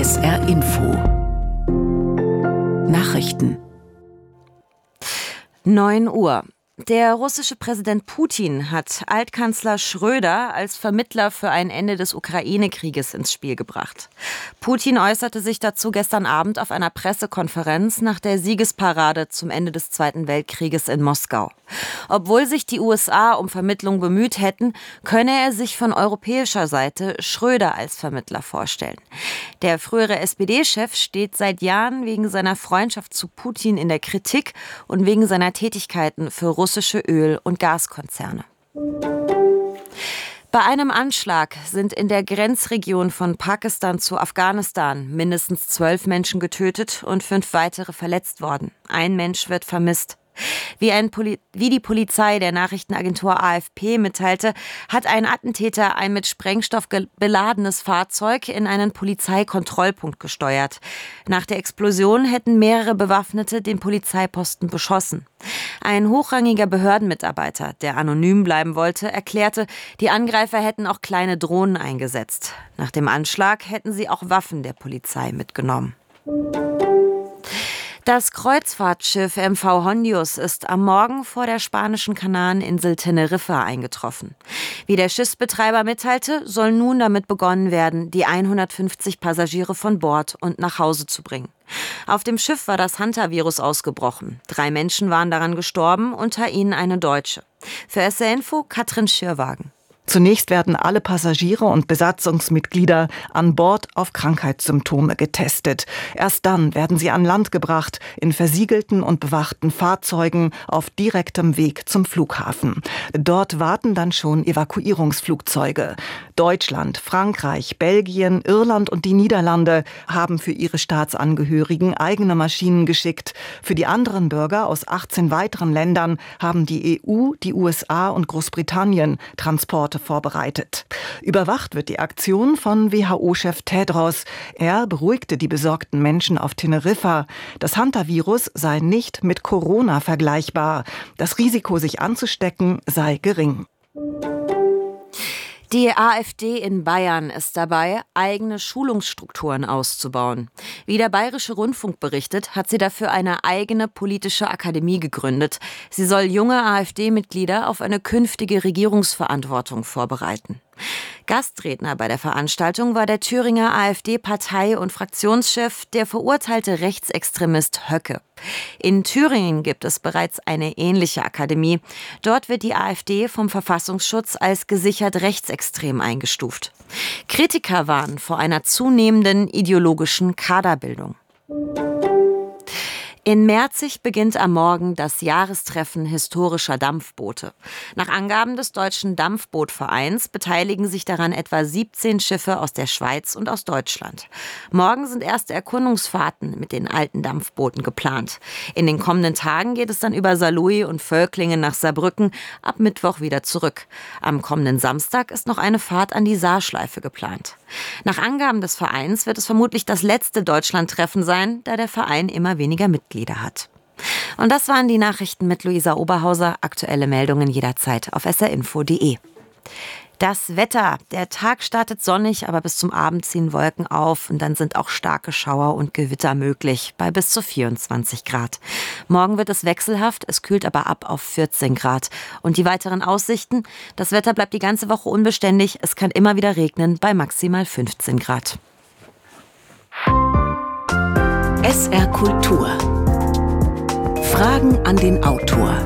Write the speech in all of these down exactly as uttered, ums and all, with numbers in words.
S R Info Nachrichten. neun Uhr. Der russische Präsident Putin hat Altkanzler Schröder als Vermittler für ein Ende des Ukraine-Krieges ins Spiel gebracht. Putin äußerte sich dazu gestern Abend auf einer Pressekonferenz nach der Siegesparade zum Ende des Zweiten Weltkrieges in Moskau. Obwohl sich die U S A um Vermittlung bemüht hätten, könne er sich von europäischer Seite Schröder als Vermittler vorstellen. Der frühere S P D-Chef steht seit Jahren wegen seiner Freundschaft zu Putin in der Kritik und wegen seiner Tätigkeiten für russische Öl- und Gaskonzerne. Bei einem Anschlag sind in der Grenzregion von Pakistan zu Afghanistan mindestens zwölf Menschen getötet und fünf weitere verletzt worden. Ein Mensch wird vermisst. Wie, ein Poli- wie die Polizei der Nachrichtenagentur A F P mitteilte, hat ein Attentäter ein mit Sprengstoff ge- beladenes Fahrzeug in einen Polizeikontrollpunkt gesteuert. Nach der Explosion hätten mehrere Bewaffnete den Polizeiposten beschossen. Ein hochrangiger Behördenmitarbeiter, der anonym bleiben wollte, erklärte, die Angreifer hätten auch kleine Drohnen eingesetzt. Nach dem Anschlag hätten sie auch Waffen der Polizei mitgenommen. Das Kreuzfahrtschiff M V Hondius ist am Morgen vor der spanischen Kanareninsel Teneriffa eingetroffen. Wie der Schiffsbetreiber mitteilte, soll nun damit begonnen werden, die hundertfünfzig Passagiere von Bord und nach Hause zu bringen. Auf dem Schiff war das Hantavirus ausgebrochen. Drei Menschen waren daran gestorben, unter ihnen eine Deutsche. Für S R Info Katrin Schirwagen. Zunächst werden alle Passagiere und Besatzungsmitglieder an Bord auf Krankheitssymptome getestet. Erst dann werden sie an Land gebracht, in versiegelten und bewachten Fahrzeugen auf direktem Weg zum Flughafen. Dort warten dann schon Evakuierungsflugzeuge. Deutschland, Frankreich, Belgien, Irland und die Niederlande haben für ihre Staatsangehörigen eigene Maschinen geschickt. Für die anderen Bürger aus achtzehn weiteren Ländern haben die E U, die U S A und Großbritannien Transporte vorbereitet. Überwacht wird die Aktion von W H O-Chef Tedros. Er beruhigte die besorgten Menschen auf Teneriffa. Das Hantavirus sei nicht mit Corona vergleichbar. Das Risiko, sich anzustecken, sei gering. Die AfD in Bayern ist dabei, eigene Schulungsstrukturen auszubauen. Wie der Bayerische Rundfunk berichtet, hat sie dafür eine eigene politische Akademie gegründet. Sie soll junge AfD-Mitglieder auf eine künftige Regierungsverantwortung vorbereiten. Gastredner bei der Veranstaltung war der Thüringer AfD-Partei- und Fraktionschef, der verurteilte Rechtsextremist Höcke. In Thüringen gibt es bereits eine ähnliche Akademie. Dort wird die AfD vom Verfassungsschutz als gesichert rechtsextrem eingestuft. Kritiker warnen vor einer zunehmenden ideologischen Kaderbildung. In Merzig beginnt am Morgen das Jahrestreffen historischer Dampfboote. Nach Angaben des Deutschen Dampfbootvereins beteiligen sich daran etwa siebzehn Schiffe aus der Schweiz und aus Deutschland. Morgen sind erste Erkundungsfahrten mit den alten Dampfbooten geplant. In den kommenden Tagen geht es dann über Saarlouis und Völklingen nach Saarbrücken, ab Mittwoch wieder zurück. Am kommenden Samstag ist noch eine Fahrt an die Saarschleife geplant. Nach Angaben des Vereins wird es vermutlich das letzte Deutschlandtreffen sein, da der Verein immer weniger Mitglieder hat. Und das waren die Nachrichten mit Luisa Oberhauser. Aktuelle Meldungen jederzeit auf s r info punkt d e. Das Wetter. Der Tag startet sonnig, aber bis zum Abend ziehen Wolken auf und dann sind auch starke Schauer und Gewitter möglich, bei bis zu vierundzwanzig Grad. Morgen wird es wechselhaft, es kühlt aber ab auf vierzehn Grad. Und die weiteren Aussichten? Das Wetter bleibt die ganze Woche unbeständig, es kann immer wieder regnen, bei maximal fünfzehn Grad. S R Kultur. Fragen an den Autor.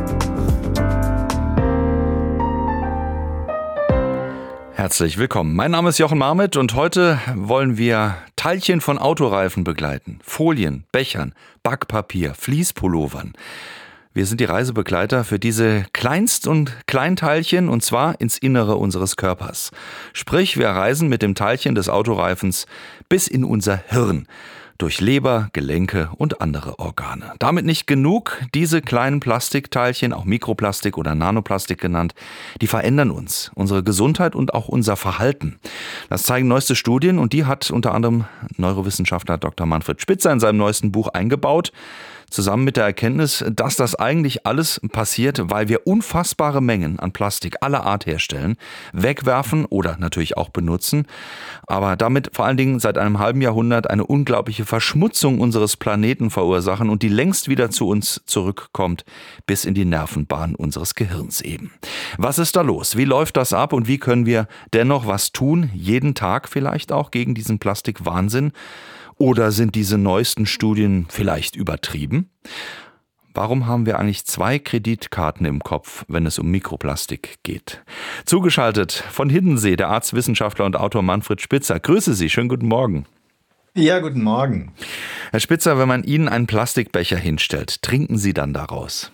Herzlich willkommen. Mein Name ist Jochen Marmit und heute wollen wir Teilchen von Autoreifen begleiten. Folien, Bechern, Backpapier, Fließpullovern. Wir sind die Reisebegleiter für diese Kleinst- und Kleinteilchen und zwar ins Innere unseres Körpers. Sprich, wir reisen mit dem Teilchen des Autoreifens bis in unser Hirn. Durch Leber, Gelenke und andere Organe. Damit nicht genug, diese kleinen Plastikteilchen, auch Mikroplastik oder Nanoplastik genannt, die verändern uns, unsere Gesundheit und auch unser Verhalten. Das zeigen neueste Studien und die hat unter anderem Neurowissenschaftler Doktor Manfred Spitzer in seinem neuesten Buch eingebaut. Zusammen mit der Erkenntnis, dass das eigentlich alles passiert, weil wir unfassbare Mengen an Plastik aller Art herstellen, wegwerfen oder natürlich auch benutzen, aber damit vor allen Dingen seit einem halben Jahrhundert eine unglaubliche Verschmutzung unseres Planeten verursachen und die längst wieder zu uns zurückkommt, bis in die Nervenbahn unseres Gehirns eben. Was ist da los? Wie läuft das ab und wie können wir dennoch was tun, jeden Tag vielleicht auch gegen diesen Plastikwahnsinn? Oder sind diese neuesten Studien vielleicht übertrieben? Warum haben wir eigentlich zwei Kreditkarten im Kopf, wenn es um Mikroplastik geht? Zugeschaltet von Hiddensee, der Arzt, Wissenschaftler und Autor Manfred Spitzer. Grüße Sie, schönen guten Morgen. Ja, guten Morgen. Herr Spitzer, wenn man Ihnen einen Plastikbecher hinstellt, trinken Sie dann daraus?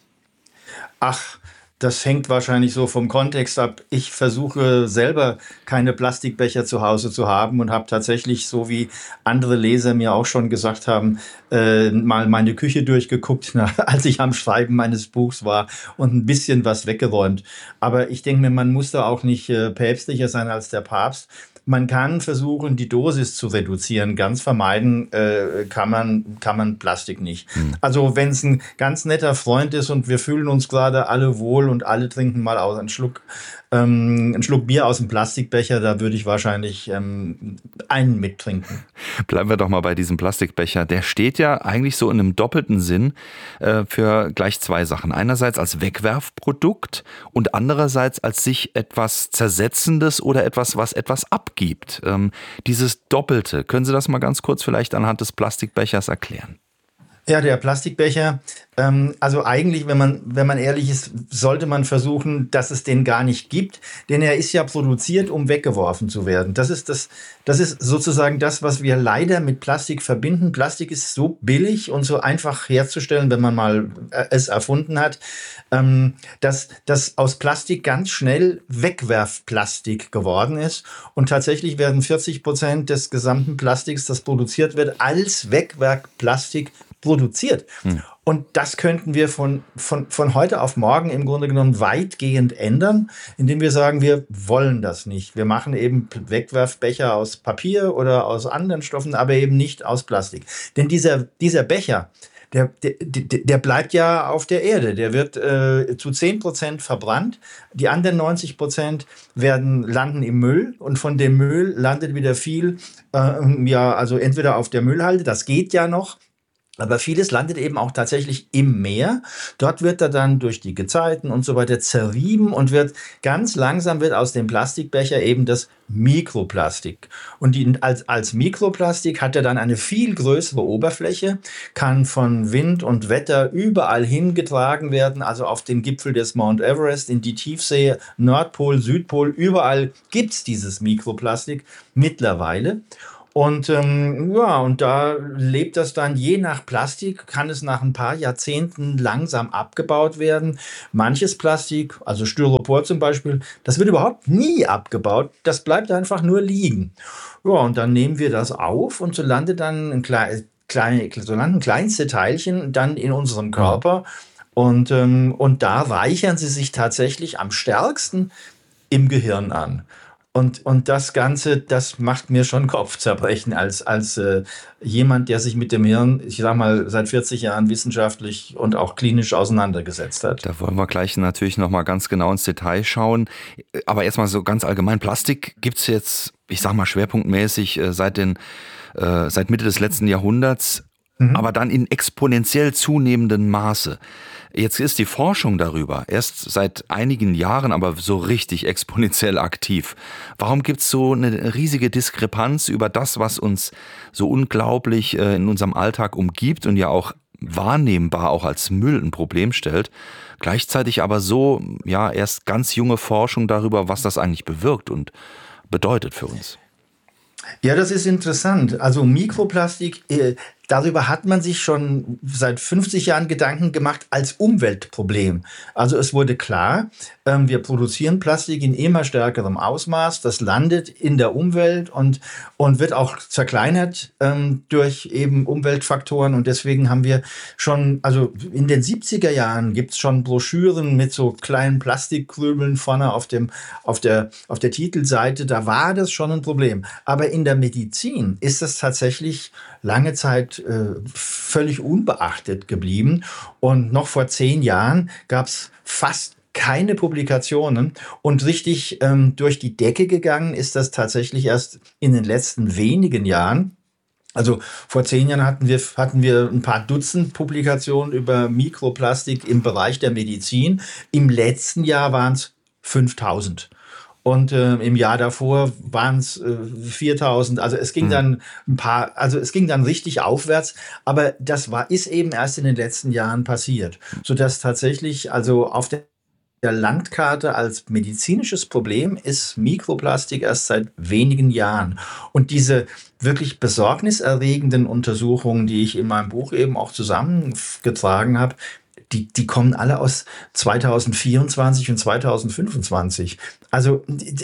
Ach, das hängt wahrscheinlich so vom Kontext ab. Ich versuche selber keine Plastikbecher zu Hause zu haben und habe tatsächlich, so wie andere Leser mir auch schon gesagt haben, äh, mal meine Küche durchgeguckt, na, als ich am Schreiben meines Buchs war und ein bisschen was weggeräumt. Aber ich denke mir, man muss da auch nicht äh, päpstlicher sein als der Papst. Man kann versuchen, die Dosis zu reduzieren. Ganz vermeiden äh, kann man, kann man Plastik nicht. Hm. Also wenn es ein ganz netter Freund ist und wir fühlen uns gerade alle wohl und alle trinken mal aus einen Schluck, ähm, einen Schluck Bier aus dem Plastikbecher, da würde ich wahrscheinlich ähm, einen mittrinken. Bleiben wir doch mal bei diesem Plastikbecher. Der steht ja eigentlich so in einem doppelten Sinn äh, für gleich zwei Sachen. Einerseits als Wegwerfprodukt und andererseits als sich etwas Zersetzendes oder etwas, was etwas abgibt. Ähm, dieses Doppelte, können Sie das mal ganz kurz vielleicht anhand des Plastikbechers erklären? Ja, der Plastikbecher, ähm, also eigentlich, wenn man, wenn man ehrlich ist, sollte man versuchen, dass es den gar nicht gibt, denn er ist ja produziert, um weggeworfen zu werden. Das ist das, das ist sozusagen das, was wir leider mit Plastik verbinden. Plastik ist so billig und so einfach herzustellen, wenn man mal äh, es erfunden hat, ähm, dass das aus Plastik ganz schnell Wegwerfplastik geworden ist. Und tatsächlich werden vierzig Prozent des gesamten Plastiks, das produziert wird, als Wegwerfplastik produziert. Hm. Und das könnten wir von, von, von heute auf morgen im Grunde genommen weitgehend ändern, indem wir sagen, wir wollen das nicht. Wir machen eben Wegwerfbecher aus Papier oder aus anderen Stoffen, aber eben nicht aus Plastik. Denn dieser, dieser Becher, Der, der, der bleibt ja auf der Erde. Der wird äh, zu zehn Prozent verbrannt. Die anderen neunzig Prozent werden, landen im Müll. Und von dem Müll landet wieder viel, äh, ja, also entweder auf der Müllhalde, das geht ja noch. Aber vieles landet eben auch tatsächlich im Meer. Dort wird er dann durch die Gezeiten und so weiter zerrieben und wird ganz langsam wird aus dem Plastikbecher eben das Mikroplastik. Und die, als, als Mikroplastik hat er dann eine viel größere Oberfläche, kann von Wind und Wetter überall hingetragen werden, also auf den Gipfel des Mount Everest, in die Tiefsee, Nordpol, Südpol, überall gibt's dieses Mikroplastik mittlerweile. Und ähm, ja, und da lebt das dann je nach Plastik, kann es nach ein paar Jahrzehnten langsam abgebaut werden. Manches Plastik, also Styropor zum Beispiel, das wird überhaupt nie abgebaut. Das bleibt einfach nur liegen. Ja, und dann nehmen wir das auf und so landet dann ein klein, klein, so landen kleinste Teilchen dann in unserem Körper. Und, ähm, und da reichern sie sich tatsächlich am stärksten im Gehirn an. Und, und das Ganze, das macht mir schon Kopfzerbrechen als, als äh, jemand, der sich mit dem Hirn, ich sag mal, seit vierzig Jahren wissenschaftlich und auch klinisch auseinandergesetzt hat. Da wollen wir gleich natürlich nochmal ganz genau ins Detail schauen. Aber erstmal so ganz allgemein, Plastik gibt's jetzt, ich sag mal schwerpunktmäßig, äh, seit, den, äh, seit Mitte des letzten Jahrhunderts, mhm. aber dann in exponentiell zunehmendem Maße. Jetzt ist die Forschung darüber erst seit einigen Jahren aber so richtig exponentiell aktiv. Warum gibt es so eine riesige Diskrepanz über das, was uns so unglaublich in unserem Alltag umgibt und ja auch wahrnehmbar auch als Müll ein Problem stellt, gleichzeitig aber so ja erst ganz junge Forschung darüber, was das eigentlich bewirkt und bedeutet für uns? Ja, das ist interessant. Also Mikroplastik, äh, darüber hat man sich schon seit fünfzig Jahren Gedanken gemacht als Umweltproblem. Also es wurde klar, ähm, wir produzieren Plastik in immer stärkerem Ausmaß. Das landet in der Umwelt und, und wird auch zerkleinert ähm, durch eben Umweltfaktoren. Und deswegen haben wir schon, also in den siebziger Jahren gibt es schon Broschüren mit so kleinen Plastikkrümeln vorne auf, dem, auf, der, auf der Titelseite. Da war das schon ein Problem. Aber in der Medizin ist das tatsächlich lange Zeit gesagt, äh, völlig unbeachtet geblieben. Und noch vor zehn Jahren gab es fast keine Publikationen und richtig ähm, durch die Decke gegangen ist das tatsächlich erst in den letzten wenigen Jahren. Also vor zehn Jahren hatten wir, hatten wir ein paar Dutzend Publikationen über Mikroplastik im Bereich der Medizin. Im letzten Jahr waren es fünftausend. Und äh, im Jahr davor waren es äh, viertausend. Also es ging mhm. dann ein paar, also es ging dann richtig aufwärts. Aber das war, ist eben erst in den letzten Jahren passiert, sodass tatsächlich also auf der der Landkarte als medizinisches Problem ist Mikroplastik erst seit wenigen Jahren. Und diese wirklich besorgniserregenden Untersuchungen, die ich in meinem Buch eben auch zusammengetragen habe, die, die kommen alle aus zweitausendvierundzwanzig und zweitausendfünfundzwanzig. Also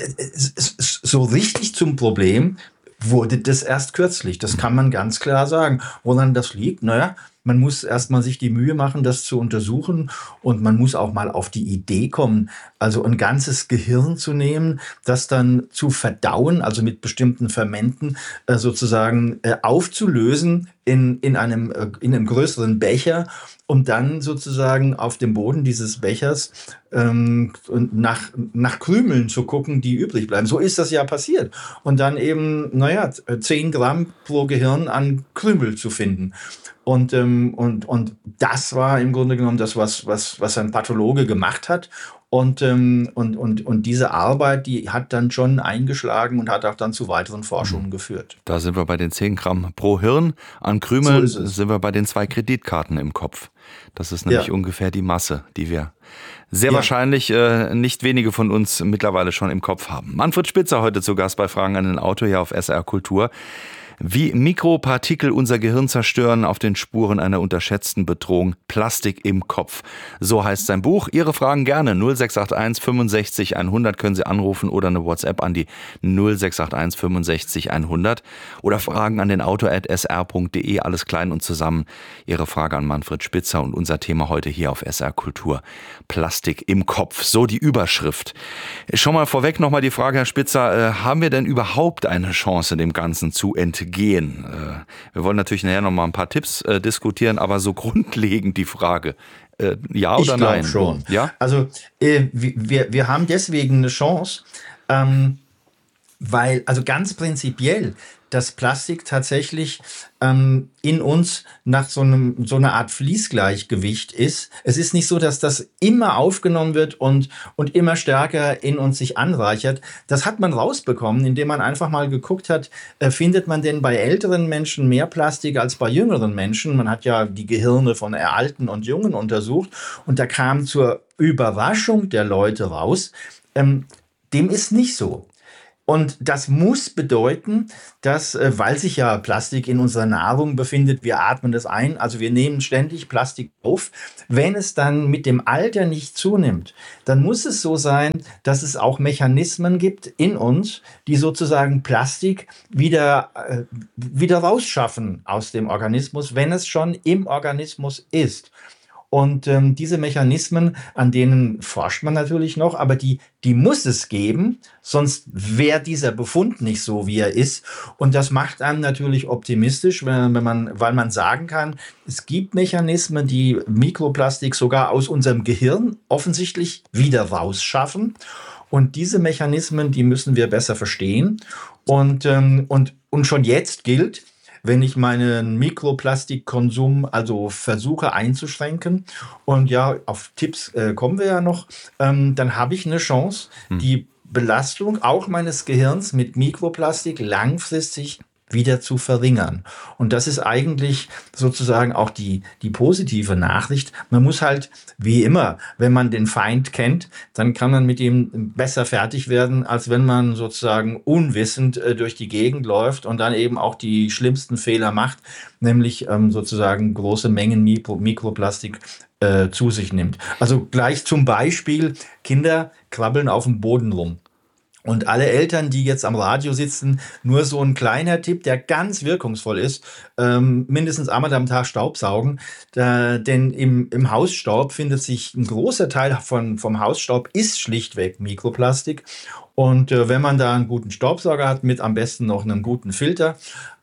so richtig zum Problem wurde das erst kürzlich. Das kann man ganz klar sagen. Woran das liegt? Naja, man muss erstmal sich die Mühe machen, das zu untersuchen, und man muss auch mal auf die Idee kommen, also ein ganzes Gehirn zu nehmen, das dann zu verdauen, also mit bestimmten Fermenten äh, sozusagen äh, aufzulösen in, in, einem, äh, in einem größeren Becher, um dann sozusagen auf dem Boden dieses Bechers ähm, nach, nach Krümeln zu gucken, die übrig bleiben. So ist das ja passiert. Und dann eben, naja, zehn Gramm pro Gehirn an Krümel zu finden. Und, ähm, und, und das war im Grunde genommen das, was, was, was ein Pathologe gemacht hat. Und, ähm, und, und, und diese Arbeit, die hat dann schon eingeschlagen und hat auch dann zu weiteren Forschungen geführt. Da sind wir bei den zehn Gramm pro Hirn. An Krümeln so sind wir bei den zwei Kreditkarten im Kopf. Das ist nämlich ja. ungefähr die Masse, die wir sehr ja. wahrscheinlich äh, nicht wenige von uns mittlerweile schon im Kopf haben. Manfred Spitzer heute zu Gast bei Fragen an den Autor hier auf S R Kultur. Wie Mikropartikel unser Gehirn zerstören, auf den Spuren einer unterschätzten Bedrohung, Plastik im Kopf. So heißt sein Buch. Ihre Fragen gerne null sechs acht eins fünfundsechzig hundert können Sie anrufen oder eine WhatsApp an die null sechs acht eins fünfundsechzig hundert oder Fragen an den Autor at s r punkt d e, alles klein und zusammen. Ihre Frage an Manfred Spitzer und unser Thema heute hier auf S R Kultur. Plastik im Kopf, so die Überschrift. Schon mal vorweg nochmal die Frage, Herr Spitzer, äh, haben wir denn überhaupt eine Chance, dem Ganzen zu entgehen? Gehen. Wir wollen natürlich nachher noch mal ein paar Tipps äh, diskutieren, aber so grundlegend die Frage, äh, ja oder ich nein? Ich glaube schon. Ja? Also äh, wir, wir haben deswegen eine Chance, ähm, weil, also ganz prinzipiell, dass Plastik tatsächlich ähm, in uns nach so, einem, so einer Art Fließgleichgewicht ist. Es ist nicht so, dass das immer aufgenommen wird und, und immer stärker in uns sich anreichert. Das hat man rausbekommen, indem man einfach mal geguckt hat, äh, findet man denn bei älteren Menschen mehr Plastik als bei jüngeren Menschen? Man hat ja die Gehirne von Alten und Jungen untersucht und da kam zur Überraschung der Leute raus, ähm, dem ist nicht so. Und das muss bedeuten, dass, äh, weil sich ja Plastik in unserer Nahrung befindet, wir atmen das ein, also wir nehmen ständig Plastik auf. Wenn es dann mit dem Alter nicht zunimmt, dann muss es so sein, dass es auch Mechanismen gibt in uns, die sozusagen Plastik wieder, äh, wieder rausschaffen aus dem Organismus, wenn es schon im Organismus ist. Und ähm, diese Mechanismen, an denen forscht man natürlich noch, aber die, die muss es geben, sonst wäre dieser Befund nicht so, wie er ist. Und das macht einem natürlich optimistisch, wenn, wenn man, weil man sagen kann, es gibt Mechanismen, die Mikroplastik sogar aus unserem Gehirn offensichtlich wieder rausschaffen. Und diese Mechanismen, die müssen wir besser verstehen. Und, ähm, und, und schon jetzt gilt, wenn ich meinen Mikroplastikkonsum also versuche einzuschränken, und ja, auf Tipps äh, kommen wir ja noch, ähm, dann habe ich eine Chance, hm. die Belastung auch meines Gehirns mit Mikroplastik langfristig wieder zu verringern. Und das ist eigentlich sozusagen auch die, die positive Nachricht. Man muss halt, wie immer, wenn man den Feind kennt, dann kann man mit ihm besser fertig werden, als wenn man sozusagen unwissend äh, durch die Gegend läuft und dann eben auch die schlimmsten Fehler macht, nämlich ähm, sozusagen große Mengen Mikro, Mikroplastik äh, zu sich nimmt. Also gleich zum Beispiel, Kinder krabbeln auf dem Boden rum. Und alle Eltern, die jetzt am Radio sitzen, nur so ein kleiner Tipp, der ganz wirkungsvoll ist, ähm, mindestens einmal am Tag Staubsaugen. Da, denn im, im Hausstaub findet sich ein großer Teil von, vom Hausstaub ist schlichtweg Mikroplastik. Und äh, wenn man da einen guten Staubsauger hat, mit am besten noch einem guten Filter,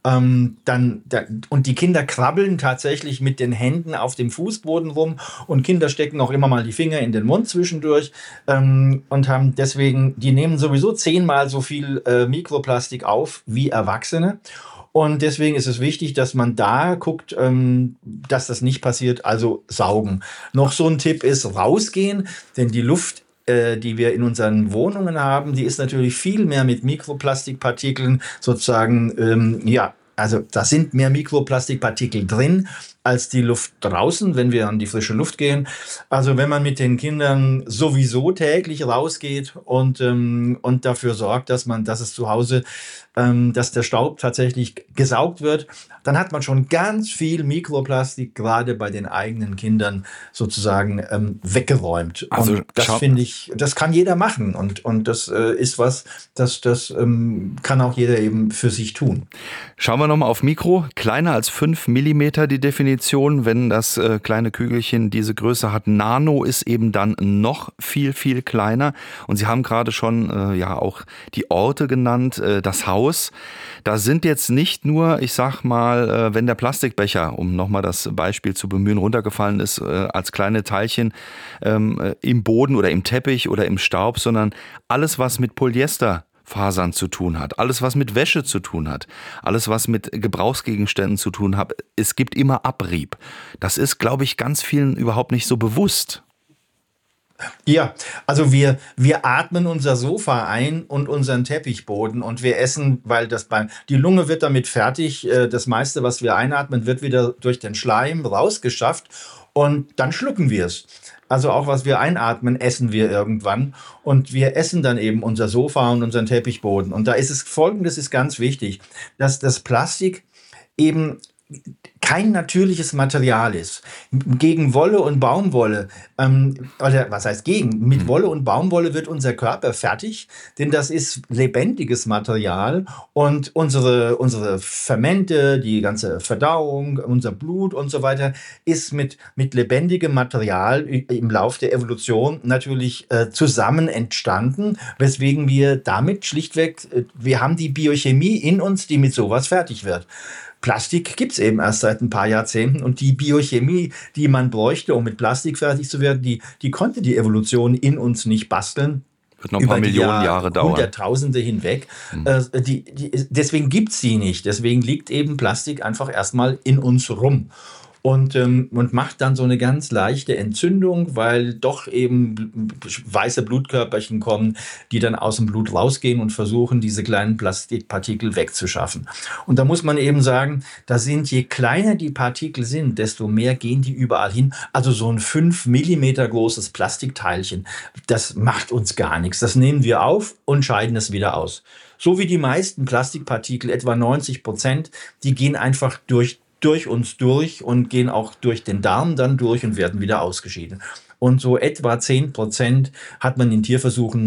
Ähm, dann, da, und die Kinder krabbeln tatsächlich mit den Händen auf dem Fußboden rum und Kinder stecken auch immer mal die Finger in den Mund zwischendurch ähm, und haben deswegen, die nehmen sowieso zehnmal so viel äh, Mikroplastik auf wie Erwachsene. Und deswegen ist es wichtig, dass man da guckt, ähm, dass das nicht passiert, also saugen. Noch so ein Tipp ist rausgehen, denn die Luft, äh, die wir in unseren Wohnungen haben, die ist natürlich viel mehr mit Mikroplastikpartikeln sozusagen, ähm, ja, also da sind mehr Mikroplastikpartikel drin als die Luft draußen, wenn wir an die frische Luft gehen. Also wenn man mit den Kindern sowieso täglich rausgeht und, ähm, und dafür sorgt, dass man, dass es zu Hause, ähm, dass der Staub tatsächlich gesaugt wird, dann hat man schon ganz viel Mikroplastik gerade bei den eigenen Kindern sozusagen ähm, weggeräumt. Also und das schau- finde ich, das kann jeder machen und, und das äh, ist was, das, das ähm, kann auch jeder eben für sich tun. Schauen wir nochmal auf Mikro. Kleiner als fünf Millimeter die Definition. Wenn das äh, kleine Kügelchen diese Größe hat. Nano ist eben dann noch viel, viel kleiner. Und Sie haben gerade schon äh, ja auch die Orte genannt, äh, das Haus. Da sind jetzt nicht nur, ich sag mal, äh, wenn der Plastikbecher, um nochmal das Beispiel zu bemühen, runtergefallen ist, äh, als kleine Teilchen ähm, äh, im Boden oder im Teppich oder im Staub, sondern alles, was mit Polyester Fasern zu tun hat, alles was mit Wäsche zu tun hat, alles was mit Gebrauchsgegenständen zu tun hat, es gibt immer Abrieb. Das ist, glaube ich, ganz vielen überhaupt nicht so bewusst. Ja, also wir, wir atmen unser Sofa ein und unseren Teppichboden und wir essen, weil das beim, die Lunge wird damit fertig, äh, das meiste, was wir einatmen, wird wieder durch den Schleim rausgeschafft und dann schlucken wir es. Also auch was wir einatmen, essen wir irgendwann und wir essen dann eben unser Sofa und unseren Teppichboden. Und da ist es Folgendes ist ganz wichtig, dass das Plastik eben kein natürliches Material ist. Gegen Wolle und Baumwolle, ähm, oder was heißt gegen? Mit Wolle und Baumwolle wird unser Körper fertig, denn das ist lebendiges Material und unsere, unsere Fermente, die ganze Verdauung, unser Blut und so weiter ist mit, mit lebendigem Material im Lauf der Evolution natürlich äh, zusammen entstanden, weswegen wir damit schlichtweg, äh, wir haben die Biochemie in uns, die mit sowas fertig wird. Plastik gibt's eben erst seit ein paar Jahrzehnten und die Biochemie, die man bräuchte, um mit Plastik fertig zu werden, die, die konnte die Evolution in uns nicht basteln. Wird noch ein paar Über die Millionen Jahr- Jahre dauern. Hunderttausende hinweg. Mhm. Äh, die, die, deswegen gibt's sie nicht. Deswegen liegt eben Plastik einfach erstmal in uns rum. Und, ähm, und macht dann so eine ganz leichte Entzündung, weil doch eben weiße Blutkörperchen kommen, die dann aus dem Blut rausgehen und versuchen, diese kleinen Plastikpartikel wegzuschaffen. Und da muss man eben sagen, da sind, je kleiner die Partikel sind, desto mehr gehen die überall hin. Also so ein fünf Millimeter großes Plastikteilchen, das macht uns gar nichts. Das nehmen wir auf und scheiden es wieder aus. So wie die meisten Plastikpartikel, etwa neunzig Prozent, die gehen einfach durch durch uns durch und gehen auch durch den Darm dann durch und werden wieder ausgeschieden. Und so etwa zehn Prozent hat man in Tierversuchen